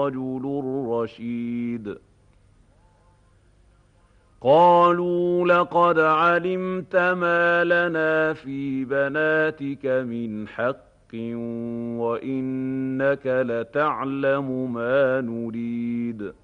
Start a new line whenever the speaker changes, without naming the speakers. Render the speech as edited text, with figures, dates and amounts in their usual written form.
رجل رشيد. قالوا لقد علمت ما لنا في بناتك من حق وإنك لتعلم ما نريد